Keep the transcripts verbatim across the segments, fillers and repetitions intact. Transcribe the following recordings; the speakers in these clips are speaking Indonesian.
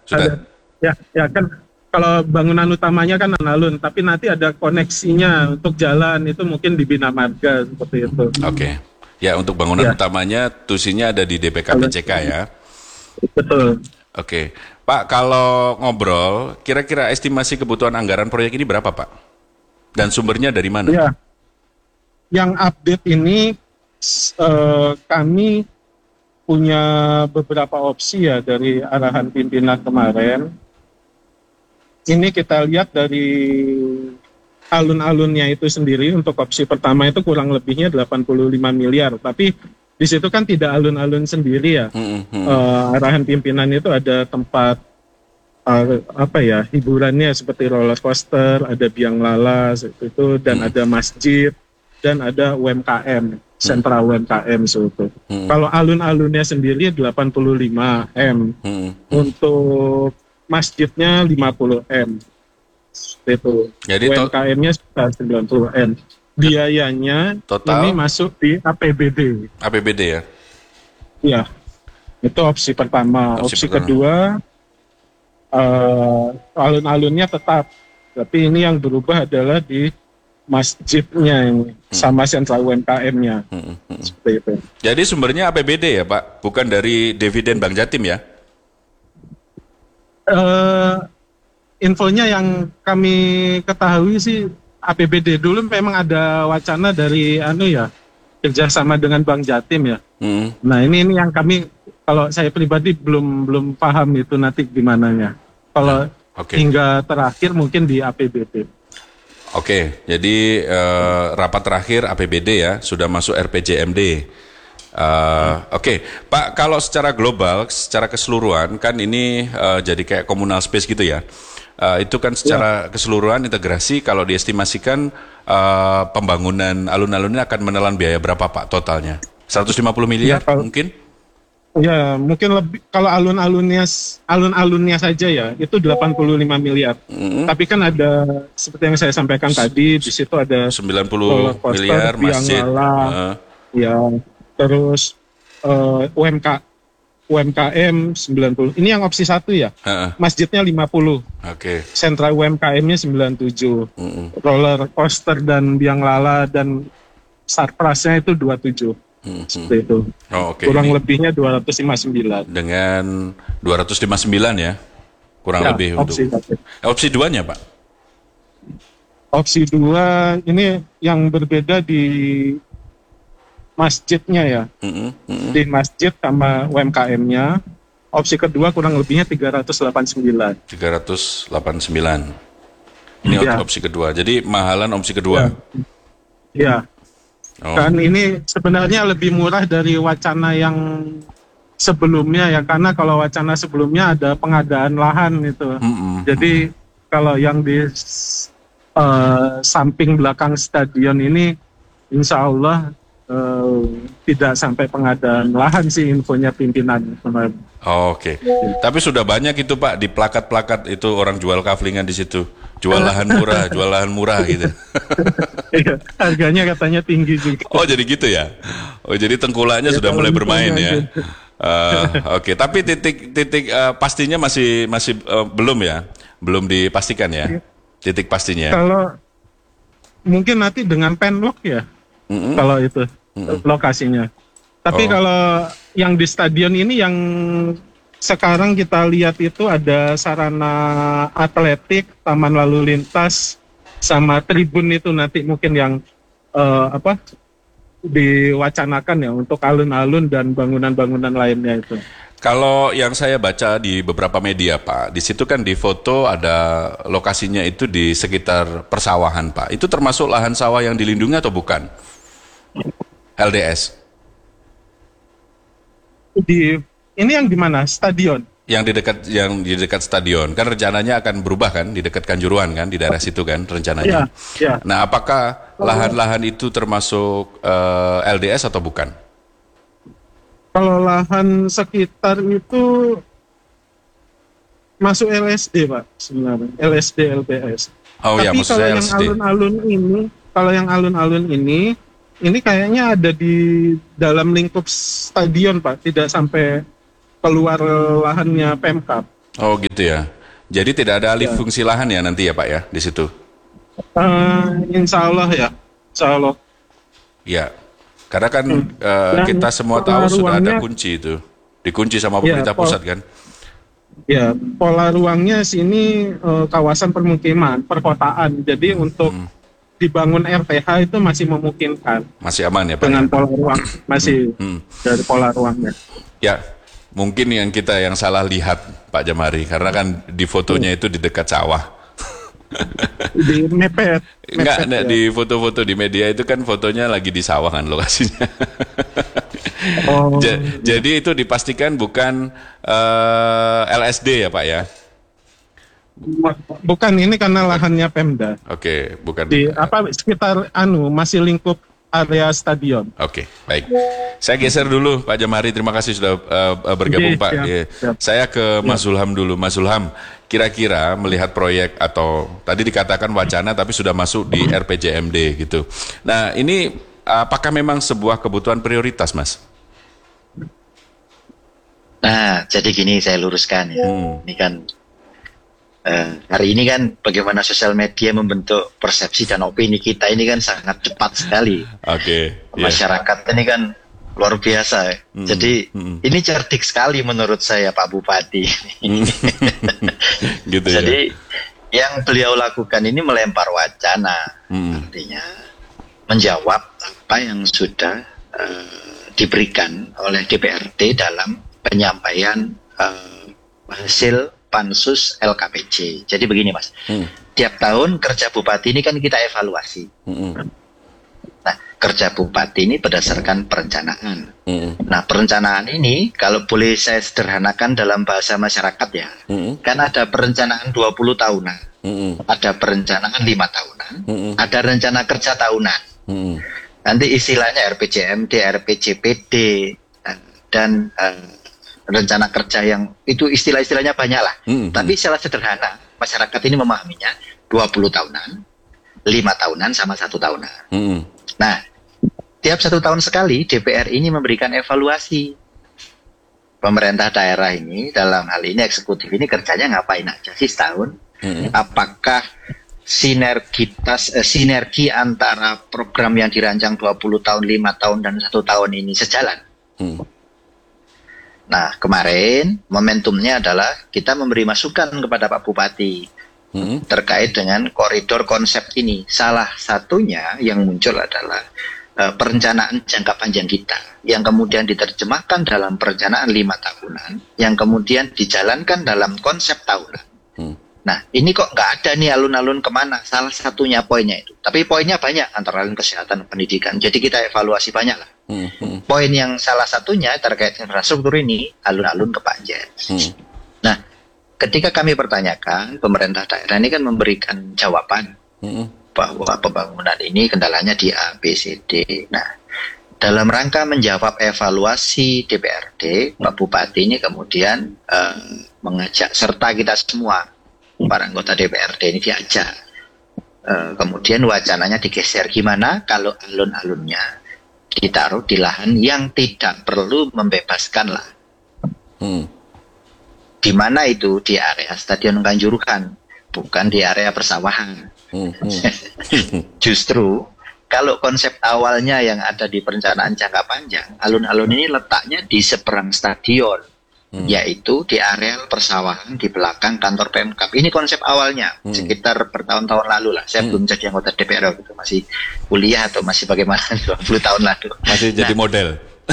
Sudah. Ada. Ya, ya kan kalau bangunan utamanya kan alun-alun, tapi nanti ada koneksinya untuk jalan itu mungkin di Bina Marga seperti itu. Oke. Okay. Ya, untuk bangunan Ya. utamanya tusinya ada di D P K P C K ya. Betul. Oke. Okay. Pak, kalau ngobrol, kira-kira estimasi kebutuhan anggaran proyek ini berapa, Pak? Dan sumbernya dari mana? Ya. Yang update ini uh, kami punya beberapa opsi ya dari arahan pimpinan kemarin. Ini kita lihat dari alun-alunnya itu sendiri untuk opsi pertama itu kurang lebihnya delapan puluh lima miliar. Tapi di situ kan tidak alun-alun sendiri ya. Mm-hmm. Uh, arahan pimpinan itu ada tempat uh, apa ya hiburannya seperti roller coaster, ada biang lala itu dan mm-hmm. ada masjid dan ada U M K M, sentra U M K M itu. Mm-hmm. Kalau alun-alunnya sendiri delapan puluh lima M. Mm-hmm. Untuk masjidnya lima puluh M. Itu. Jadi U M K M-nya sekitar sembilan puluh M. Biayanya total ini masuk di A P B D. A P B D ya? Iya. Itu opsi pertama. Opsi, opsi pertama. Kedua, uh, alun-alunnya tetap. Tapi ini yang berubah adalah di masjidnya ini, hmm. sama sentra U M K M-nya. Hmm, hmm. Seperti itu. Jadi sumbernya A P B D ya, Pak? Bukan dari dividen Bank Jatim ya? Uh, infonya yang kami ketahui sih A P B D dulu memang ada wacana dari anu ya kerjasama dengan Bank Jatim ya. Hmm. Nah ini ini yang kami kalau saya pribadi belum belum paham itu nanti gimana ya. Kalau okay. hingga terakhir mungkin di A P B D. Oke, jadi uh, rapat terakhir A P B D ya sudah masuk R P J M D. Uh, Oke, okay. Pak, kalau secara global, secara keseluruhan kan ini uh, jadi kayak komunal space gitu ya. Uh, itu kan secara ya. Keseluruhan integrasi kalau diestimasikan uh, pembangunan alun-alun ini akan menelan biaya berapa Pak totalnya? seratus lima puluh miliar ya, kalau, mungkin? Ya, mungkin lebih kalau alun-alunnya alun-alunnya saja ya itu delapan puluh lima miliar. Mm-hmm. Tapi kan ada seperti yang saya sampaikan tadi di situ ada sembilan puluh miliar masjid. Uh. Ya. Terus uh, U M K U M K M sembilan puluh. Ini yang opsi satu ya. Uh-uh. Masjidnya lima puluh. Oke. Okay. Sentra U M K M-nya sembilan puluh tujuh. Uh-uh. Roller coaster dan biang lala dan sarprasnya itu dua puluh tujuh. Uh-huh. Seperti itu. Oh, okay. Kurang Ini lebihnya dua ratus lima puluh sembilan. Dengan dua ratus lima puluh sembilan ya. Kurang ya, lebih opsi untuk satu. Opsi duanya, Pak. Opsi dua ini yang berbeda di masjidnya ya, mm-hmm, mm-hmm. di masjid sama U M K M-nya. Opsi kedua kurang lebihnya tiga ratus delapan puluh sembilan. tiga ratus delapan puluh sembilan. Ini ya. Opsi kedua. Jadi mahalan opsi kedua. Ya. Oh. Dan ini sebenarnya lebih murah dari wacana yang sebelumnya ya, karena kalau wacana sebelumnya ada pengadaan lahan itu. Mm-hmm. Jadi kalau yang di uh, samping belakang stadion ini, insya Allah Uh, tidak sampai pengadaan lahan sih infonya pimpinan. Oh, Oke, okay. Tapi sudah banyak itu Pak di plakat-plakat itu orang jual kaflingan di situ, jual lahan murah, jual lahan murah gitu. Iya, harganya katanya tinggi juga. Oh jadi gitu ya. Oh jadi tengkulaknya ya, sudah mulai bermain ya. Uh, Oke, okay. Tapi titik-titik uh, pastinya masih masih uh, belum ya, belum dipastikan ya. Titik pastinya. Kalau mungkin nanti dengan penlock ya. Mm-hmm. Kalau itu mm-hmm. lokasinya. Tapi oh. kalau yang di stadion ini yang sekarang kita lihat itu ada sarana atletik, taman lalu lintas, sama tribun itu nanti mungkin yang uh, apa diwacanakan ya untuk alun-alun dan bangunan-bangunan lainnya itu. Kalau yang saya baca di beberapa media Pak, di situ kan di foto ada lokasinya itu di sekitar persawahan Pak. Itu termasuk lahan sawah yang dilindungi atau bukan? L D S. Di ini yang di mana? Stadion. Yang di dekat yang di dekat stadion. Kan rencananya akan berubah kan di dekat Kanjuruhan kan di daerah situ kan rencananya. Ya, ya. Nah, apakah lahan-lahan itu termasuk uh, L D S atau bukan? Kalau lahan sekitar itu masuk L S D Pak sebenarnya. L S D L P S. Oh Tapi ya, maksud saya L S D. Kalau yang alun-alun ini, kalau yang alun-alun ini Ini kayaknya ada di dalam lingkup stadion Pak, tidak sampai keluar lahannya Pemkab. Oh gitu ya. Jadi tidak ada alih Ya. fungsi lahan ya nanti ya Pak ya di situ. Eh, insya Allah ya, insya Allah. Ya. Karena kan Hmm. eh, Dan kita semua pola tahu sudah ada ruangnya, kunci itu. Dikunci sama ya, pemerintah pol, pusat kan. ya, pola ruangnya sini eh, kawasan permukiman, perkotaan. Jadi untuk dibangun R T H itu masih memungkinkan Masih aman ya Pak ya. dengan pola ruang, masih Hmm. dari pola ruangnya. Ya. Mungkin yang kita yang salah lihat Pak Jamari karena kan di fotonya itu di dekat sawah. Di mepet, Enggak, mepet enggak, ya. di foto-foto di media itu kan fotonya lagi di sawah kan lokasinya. Oh, Ja- Jadi itu dipastikan bukan eh, L S D ya Pak ya? bukan, ini karena lahannya Pemda. Oke, bukan. Di apa sekitar anu masih lingkup area stadion. Oke, baik. Saya geser dulu Pak Jamari, terima kasih sudah uh, bergabung Oke, Pak. siap, Iya. siap. Saya ke Mas Zulham dulu. Mas Zulham, kira-kira melihat proyek atau tadi dikatakan wacana tapi sudah masuk di R P J M D gitu. Nah, ini apakah memang sebuah kebutuhan prioritas, Mas? Nah, jadi gini saya luruskan ya. Hmm. Ini kan eh, hari ini kan bagaimana sosial media membentuk persepsi dan opini kita ini kan sangat cepat sekali. Oke. iya. Masyarakat ini kan luar biasa. Ya. Hmm, Jadi hmm. ini cerdik sekali menurut saya Pak Bupati. Gitu Jadi ya. yang beliau lakukan ini melempar wacana, Hmm. artinya menjawab apa yang sudah eh, diberikan oleh D P R D dalam penyampaian eh, hasil Pansus L K P J. Jadi begini Mas, Hmm. tiap tahun kerja bupati ini kan kita evaluasi. Hmm. Nah, kerja bupati ini berdasarkan perencanaan. Hmm. Nah, perencanaan ini kalau boleh saya sederhanakan dalam bahasa masyarakat ya, Hmm. kan ada perencanaan dua puluh tahunan, Hmm. ada perencanaan lima tahunan, Hmm. ada rencana kerja tahunan. Hmm. Nanti istilahnya R P J M D, R P J P D, dan eh, rencana kerja yang itu istilah-istilahnya banyak lah. Hmm. Tapi secara sederhana, masyarakat ini memahaminya dua puluh tahunan, lima tahunan, sama satu tahunan. Hmm. Nah, tiap satu tahun sekali D P R ini memberikan evaluasi. Pemerintah daerah ini, dalam hal ini eksekutif ini kerjanya ngapain aja sih setahun? Hmm. Apakah sinergitas eh, sinergi antara program yang dirancang dua puluh tahun, lima tahun, dan satu tahun ini sejalan? Hmm. Nah, kemarin momentumnya adalah kita memberi masukan kepada Pak Bupati Hmm. terkait dengan koridor konsep ini. Salah satunya yang muncul adalah uh, perencanaan jangka panjang kita yang kemudian diterjemahkan dalam perencanaan lima tahunan yang kemudian dijalankan dalam konsep tahunan. Hmm. Nah, ini kok nggak ada nih alun-alun kemana? Salah satunya poinnya itu. Tapi poinnya banyak, antara lain kesehatan, pendidikan. Jadi kita evaluasi banyak lah. Hmm. Hmm. Poin yang salah satunya terkait infrastruktur ini, alun-alun ke Panjen. Hmm. Nah, ketika kami pertanyakan, pemerintah daerah ini kan memberikan jawaban Hmm. bahwa pembangunan ini kendalanya di A, B, C, D. Nah, dalam rangka menjawab evaluasi D P R D, Pak Bupati ini kemudian eh, mengajak serta kita semua, para anggota D P R D ini diajak. Eh, kemudian wacananya digeser, gimana kalau alun-alunnya ditaruh di lahan yang tidak perlu membebaskan lah. Hmm. Di mana itu? Di area Stadion Kanjuruhan, bukan di area persawahan. Hmm. Hmm. Justru kalau konsep awalnya yang ada di perencanaan jangka panjang, alun-alun ini letaknya di seberang stadion, Hmm. yaitu di areal persawahan di belakang kantor Pemkab. Ini konsep awalnya, Hmm. sekitar bertahun-tahun lalu lah. Saya Hmm. belum jadi anggota D P R gitu, masih kuliah atau masih bagaimana dua puluh tahun lalu. Masih jadi Nah, model.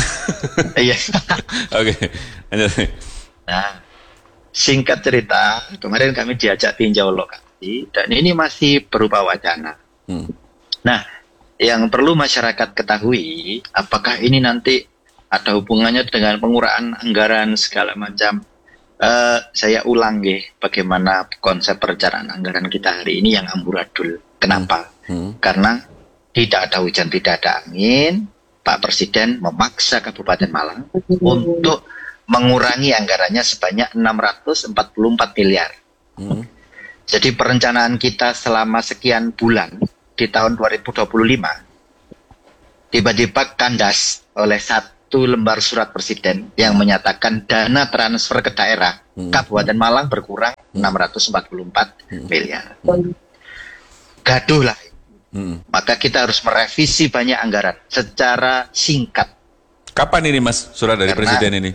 iya. Oke. Lanjut. Nah, singkat cerita, kemarin kami diajak tinjau lokasi dan ini masih berupa wacana. Hmm. Nah, yang perlu masyarakat ketahui, apakah ini nanti ada hubungannya dengan penguraan anggaran segala macam? Eh, saya ulang ya, bagaimana konsep perencanaan anggaran kita hari ini yang amburadul. Kenapa? Hmm. Karena tidak ada hujan, tidak ada angin. Pak Presiden memaksa Kabupaten Malang untuk mengurangi anggarannya sebanyak enam ratus empat puluh empat miliar. Hmm. Jadi perencanaan kita selama sekian bulan di tahun dua ribu dua puluh lima tiba-tiba kandas oleh satu satu lembar surat presiden yang menyatakan dana transfer ke daerah hmm. Kabupaten Malang berkurang hmm. enam ratus empat puluh empat hmm. miliar. Hmm. Gaduh lah. Hmm. Maka kita harus merevisi banyak anggaran secara singkat. Kapan ini Mas surat dari Karena, presiden ini?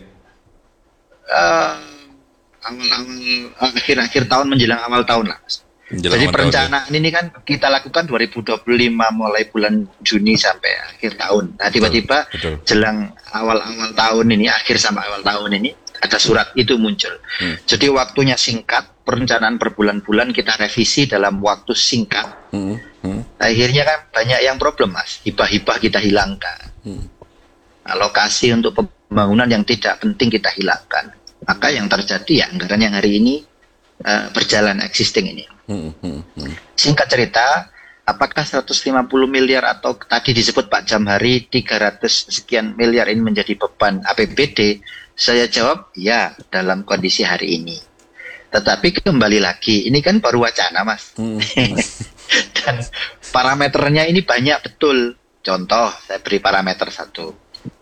Uh, awal-awal akhir-akhir tahun menjelang awal tahun lah. Mas. Jadi perencanaan tahun, ya? Ini kan kita lakukan dua ribu dua puluh lima mulai bulan Juni sampai akhir tahun. Nah tiba-tiba betul, betul. jelang awal-awal tahun ini, akhir sampai awal tahun ini ada surat itu muncul. Hmm. Jadi waktunya singkat, perencanaan berbulan-bulan kita revisi dalam waktu singkat. Hmm. Hmm. Akhirnya kan banyak yang problem Mas, hibah-hibah kita hilangkan. Hmm. Alokasi untuk pembangunan yang tidak penting kita hilangkan. Maka yang terjadi ya anggaran yang hari ini uh, berjalan existing ini. Hmm, hmm, hmm. Singkat cerita, apakah seratus lima puluh miliar atau tadi disebut Pak Jamhari tiga ratus sekian miliar ini menjadi beban A P B D? Saya jawab, ya dalam kondisi hari ini. Tetapi kembali lagi, ini kan baru wacana Mas. Hmm. Dan parameternya ini banyak betul. Contoh, saya beri parameter satu.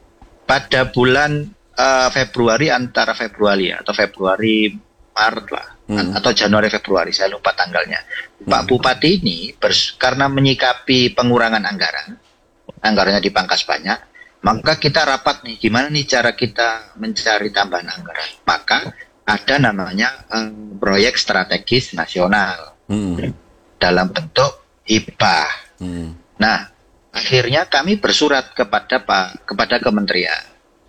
Pada bulan uh, Februari, antara Februari atau Februari Maret lah. Hmm. Atau Januari Februari, saya lupa tanggalnya. Hmm. Pak Bupati ini bers- karena menyikapi pengurangan anggaran, anggarannya dipangkas banyak, maka kita rapat nih, gimana nih cara kita mencari tambahan anggaran. Maka ada namanya um, proyek strategis nasional hmm. dalam bentuk hibah. Hmm. Nah, akhirnya kami bersurat kepada Pak kepada kementerian.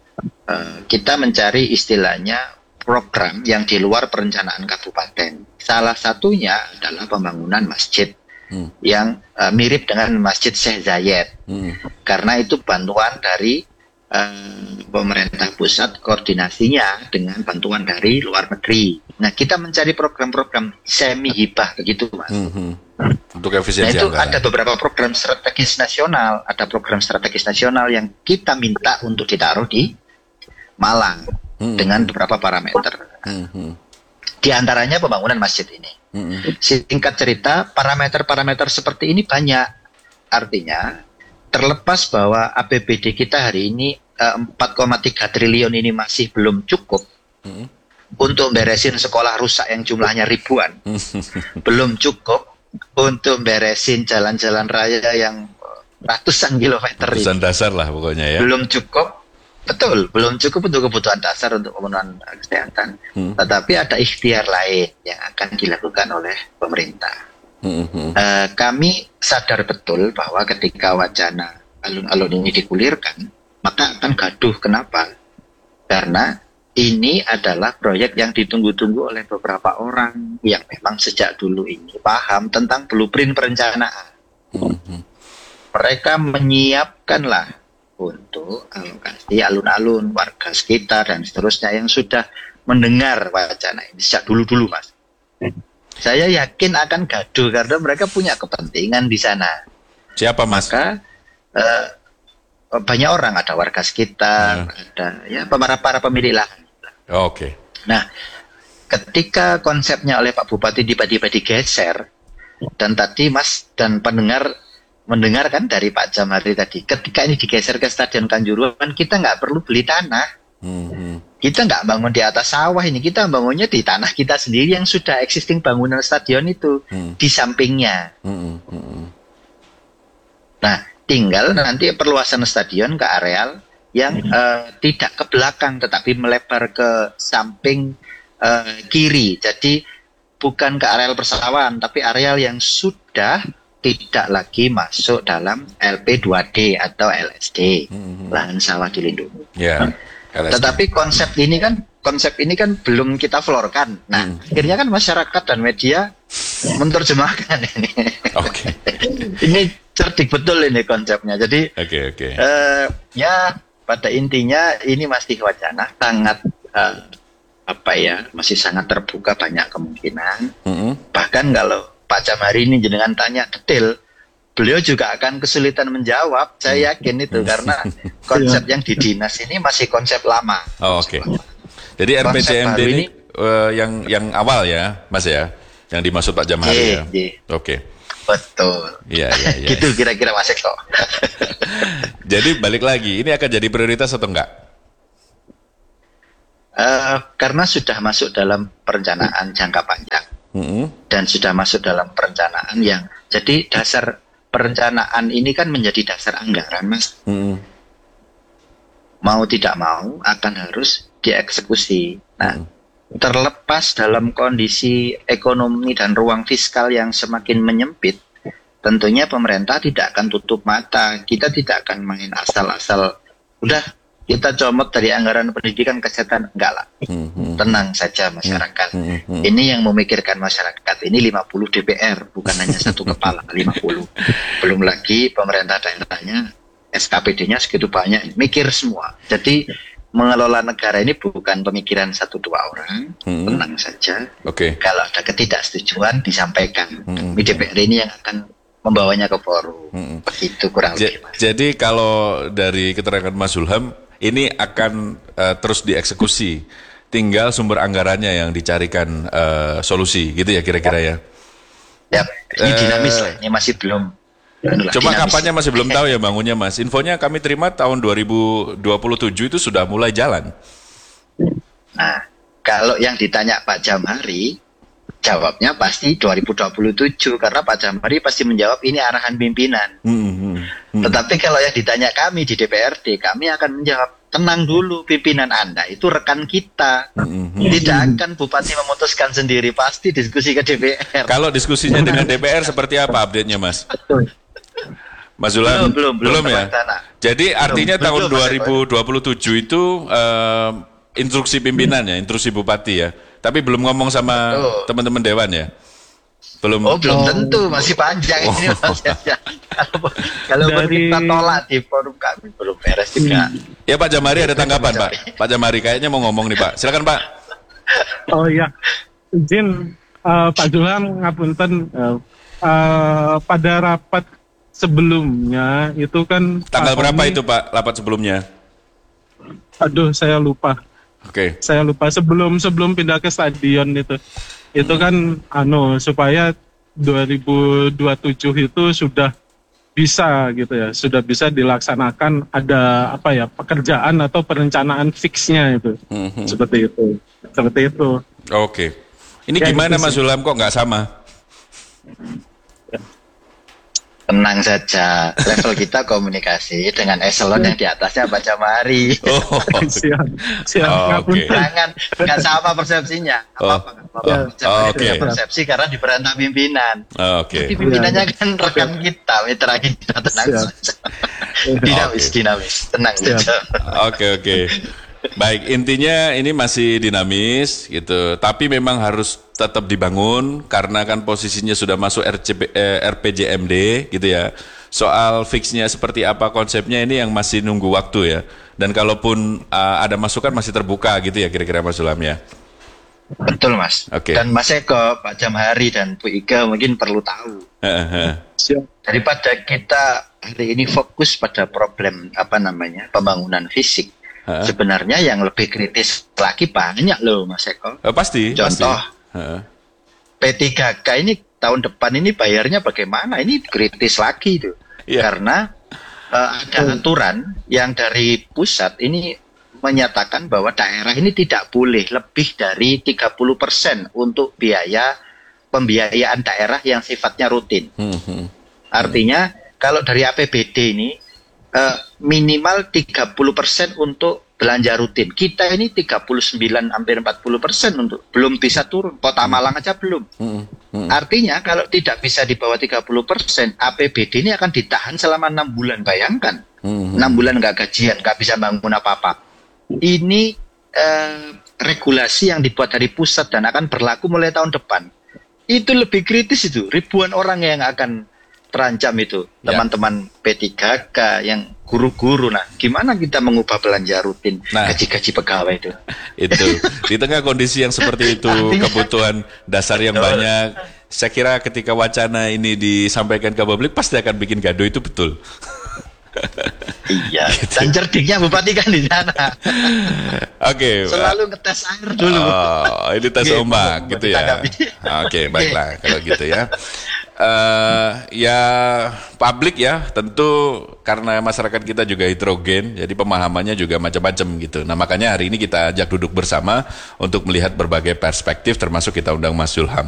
Uh, kita mencari istilahnya program yang di luar perencanaan kabupaten. Salah satunya adalah pembangunan masjid hmm. yang uh, mirip dengan Masjid Syekh Zayed. Hmm. Karena itu bantuan dari uh, pemerintah pusat, koordinasinya dengan bantuan dari luar negeri. Nah, kita mencari program-program semi hibah begitu, Mas. Hmm. Untuk efisiensi nah, itu anggaran. Ada beberapa program strategis nasional, ada program strategis nasional yang kita minta untuk ditaruh di Malang. Hmm. Dengan beberapa parameter. Hmm. Di antaranya pembangunan masjid ini. Hmm. Singkat cerita, parameter-parameter seperti ini banyak. Artinya, terlepas bahwa A P B D kita hari ini uh, empat koma tiga triliun ini masih belum cukup hmm. untuk beresin sekolah rusak yang jumlahnya ribuan. Hmm. Belum cukup untuk beresin jalan-jalan raya yang ratusan kilometer. Ratusan dasar lah pokoknya ya. Belum cukup. Betul, belum cukup untuk kebutuhan dasar untuk pemenuhan kesehatan. Hmm. Tetapi ada ikhtiar lain yang akan dilakukan oleh pemerintah. Hmm. Uh, kami sadar betul bahwa ketika wacana alun-alun ini digulirkan, maka akan gaduh. Kenapa? Karena ini adalah proyek yang ditunggu-tunggu oleh beberapa orang yang memang sejak dulu ini paham tentang blueprint perencanaan. Hmm. Mereka menyiapkanlah untuk alokasi alun-alun, warga sekitar dan seterusnya yang sudah mendengar wacana ini sejak dulu-dulu, Mas. Saya yakin akan gaduh karena mereka punya kepentingan di sana. Siapa, Mas? Maka uh, banyak orang, ada warga sekitar, hmm. ada ya para para pemilik lahan. Oh, Oke. Okay. Nah, ketika konsepnya oleh Pak Bupati tiba-tiba digeser dan tadi Mas dan pendengar mendengar kan dari Pak Jamhari tadi, ketika ini digeser ke Stadion Kanjuruhan, kita nggak perlu beli tanah. Mm-hmm. Kita nggak bangun di atas sawah ini, kita bangunnya di tanah kita sendiri yang sudah existing bangunan stadion itu, mm. di sampingnya. Mm-hmm. Nah, tinggal nanti perluasan stadion ke areal yang mm. uh, tidak ke belakang, tetapi melebar ke samping uh, kiri. Jadi, bukan ke areal persawahan, tapi areal yang sudah tidak lagi masuk dalam L P dua D atau L S D, hmm. lahan sawah dilindungi. Yeah, tetapi konsep ini kan konsep ini kan belum kita florkan. Nah, hmm. akhirnya kan masyarakat dan media menerjemahkan ini. Oke. Okay. Ini cerdik betul ini konsepnya. Jadi, okay, okay. Uh, ya pada intinya ini masih wacana, sangat uh, apa ya, masih sangat terbuka banyak kemungkinan. Hmm. Bahkan kalau Pak Jamhari ini jenengan tanya detail, beliau juga akan kesulitan menjawab. Saya yakin itu karena konsep yang di dinas ini masih konsep lama. Oh, Oke. Okay. Jadi R P J M D ini uh, yang yang awal ya, Mas ya, yang dimaksud Pak Jamhari Ye, ya. Ye. Oke. Okay. Betul. Iya, iya, iya. Gitu kira-kira Mas Eko. Jadi balik lagi, ini akan jadi prioritas atau enggak? Uh, karena sudah masuk dalam perencanaan jangka panjang Mm-hmm. dan sudah masuk dalam perencanaan yang jadi dasar perencanaan ini kan menjadi dasar anggaran, Mas. Mm-hmm. Mau tidak mau akan harus dieksekusi. Nah, mm-hmm. terlepas dalam kondisi ekonomi dan ruang fiskal yang semakin menyempit, tentunya pemerintah tidak akan tutup mata. Kita tidak akan main asal-asal, udah kita comot dari anggaran pendidikan kesehatan, enggak lah. Mm-hmm. Tenang saja masyarakat. Mm-hmm. Ini yang memikirkan masyarakat. Ini lima puluh D P R, bukan hanya satu kepala, lima puluh. Belum lagi pemerintah daerahnya, S K P D-nya segitu banyak, mikir semua. Jadi mengelola negara ini bukan pemikiran satu dua orang, hmm. tenang saja. Oke. Okay. Kalau ada ketidaksetujuan disampaikan. Hmm. D P R ini yang akan membawanya ke forum. Hmm. Begitu kurang J- lebih. Mas. Jadi kalau dari keterangan Mas Zulham, ini akan uh, terus dieksekusi. Tinggal sumber anggarannya yang dicarikan uh, solusi, gitu ya kira-kira ya. Ya, ini uh, dinamis lah. Ini masih belum. Cuma kapannya masih belum tahu ya bangunnya, Mas. Infonya kami terima tahun dua ribu dua puluh tujuh itu sudah mulai jalan. Nah, kalau yang ditanya Pak Jamhari, jawabnya pasti dua ribu dua puluh tujuh karena Pak Jamhari pasti menjawab ini arahan pimpinan. Hmm, hmm, hmm. Tetapi kalau yang ditanya kami di D P R D, kami akan menjawab tenang dulu, pimpinan Anda itu rekan kita. Hmm, hmm. Tidak akan Bupati memutuskan sendiri, pasti diskusi ke D P R. Kalau diskusinya dengan D P R seperti apa update-nya, Mas? Mas Zulham, belum, belum, belum, belum ya. Jadi belum, artinya belum, tahun belum, dua ribu dua puluh tujuh itu uh, instruksi pimpinan ya, instruksi bupati ya. Tapi belum ngomong sama oh. teman-teman dewan ya. Belum. Oh, belum oh. tentu, masih panjang oh. ini Mas. Kalau kalau Dari... kita tolak di forum kami belum beres juga. Ya Pak Jamhari ada tanggapan Pak. Pak Jamhari kayaknya mau ngomong nih Pak. Silakan Pak. Oh iya, izin uh, Pak Zulham ngapunten uh, uh, pada rapat sebelumnya itu kan tanggal Pak berapa Tony, itu Pak rapat sebelumnya? Aduh saya lupa. Oke. Okay. Saya lupa sebelum sebelum pindah ke stadion itu. Itu hmm. kan anu supaya dua ribu dua puluh tujuh itu sudah bisa gitu ya, sudah bisa dilaksanakan ada apa ya pekerjaan atau perencanaan fixnya itu. Hmm. Seperti itu. Seperti itu. Oke. Okay. Ini ya, gimana Mas Zulham kok nggak sama? Tenang saja, level kita komunikasi dengan eselon yang di atasnya Pak Jamhari. Oh, siap, siap. Oh, okay. Jangan, nggak sama persepsinya. Apa-apa, oh, apa-apa. Oh, okay. Persepsi karena diperintah pimpinan. Oh, Oke. Okay. Jadi pimpinannya kan rekan kita, mitra kita, tenang saja. Dinamis, okay. dinamis, tenang saja. Oke, oke. Baik, intinya ini masih dinamis gitu, tapi memang harus tetap dibangun karena kan posisinya sudah masuk R C P, eh, R P J M D gitu ya. Soal fixnya seperti apa konsepnya ini yang masih nunggu waktu ya. Dan kalaupun uh, ada masukan masih terbuka gitu ya kira-kira Mas Zulham ya. Betul Mas. Okay. Dan Mas Eko, Pak Jamhari dan Bu Iga mungkin perlu tahu. Daripada kita hari ini fokus pada problem apa namanya pembangunan fisik. Ha? Sebenarnya yang lebih kritis lagi banyak loh Mas Eko. Oh, pasti. Contoh pasti. P tiga K ini tahun depan ini bayarnya bagaimana? Ini kritis lagi tuh. Yeah. Karena uh, ada aturan yang dari pusat ini menyatakan bahwa daerah ini tidak boleh lebih dari tiga puluh persen untuk biaya pembiayaan daerah yang sifatnya rutin. Hmm. Artinya kalau dari A P B D ini Uh, minimal tiga puluh persen untuk belanja rutin. Kita ini tiga puluh sembilan hampir empat puluh persen untuk belum bisa turun. Kota Malang aja belum. Hmm. Hmm. Artinya kalau tidak bisa di bawah tiga puluh persen, A P B D ini akan ditahan selama enam bulan. Bayangkan. Hmm. enam bulan nggak gajian, nggak bisa bangun apa-apa. Ini uh, regulasi yang dibuat dari pusat dan akan berlaku mulai tahun depan. Itu lebih kritis itu. Ribuan orang yang akan terancam itu, teman-teman ya. P tiga K yang guru-guru. Nah, gimana kita mengubah belanja rutin nah, gaji-gaji pegawai itu? Itu di tengah kondisi yang seperti itu, artinya, kebutuhan dasar yang betul. Banyak. Saya kira ketika wacana ini disampaikan ke publik pasti akan bikin gaduh, itu betul. Iya. Gitu. Dan cerdiknya Bupati kan di sana. Oke. Okay, selalu ngetes air dulu. Oh, ini tes okay, ombak gitu ya. Oke, okay, baiklah kalau gitu ya. uh, ya publik ya, tentu karena masyarakat kita juga heterogen, jadi pemahamannya juga macam-macam gitu. Nah makanya hari ini kita ajak duduk bersama untuk melihat berbagai perspektif, termasuk kita undang Mas Zulham.